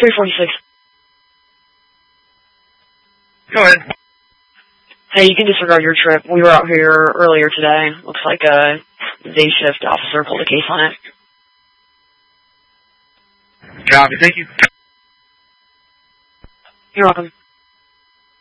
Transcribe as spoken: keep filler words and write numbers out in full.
three forty-six. Go ahead. Hey, you can disregard your trip. We were out here earlier today. Looks like a day shift officer pulled a case on it. Copy, thank you. You're welcome.